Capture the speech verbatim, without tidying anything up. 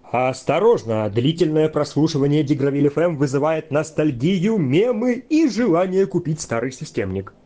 Осторожно, длительное прослушивание Дигравиль эф эм вызывает ностальгию, мемы и желание купить старый системник.